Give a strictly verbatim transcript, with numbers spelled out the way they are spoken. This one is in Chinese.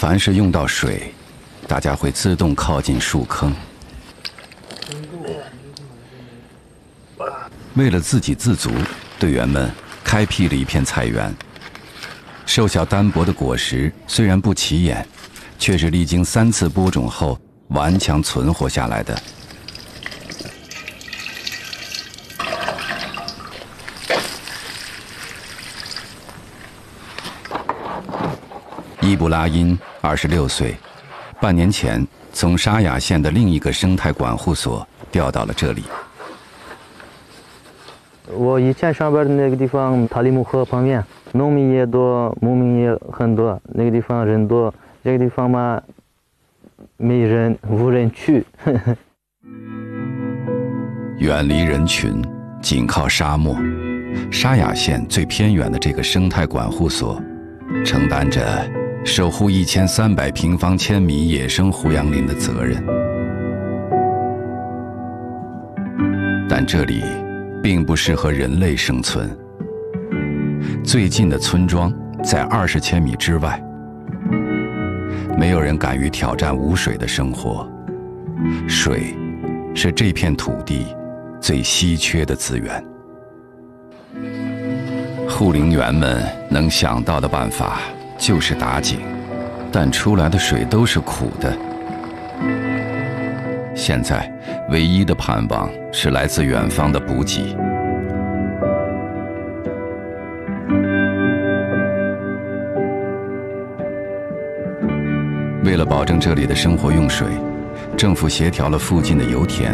凡是用到水，大家会自动靠近树坑。为了自给自足，队员们开辟了一片菜园。瘦小单薄的果实虽然不起眼，却是历经三次播种后顽强存活下来的。伊布拉因二十六岁，半年前从沙雅县的另一个生态管护所调到了这里。 我以前上班的那个地方，塔里木河旁边，农民也多，牧民也很多，那个地方人多。这个地方嘛，没人，无人去。 远离人群，紧靠沙漠，沙雅县最偏远的这个生态管护所，承担着守护一千三百平方千米野生胡杨林的责任。但这里并不适合人类生存。最近的村庄在二十千米之外，没有人敢于挑战无水的生活。水是这片土地最稀缺的资源。护林员们能想到的办法就是打井，但出来的水都是苦的。现在唯一的盼望是来自远方的补给。为了保证这里的生活用水，政府协调了附近的油田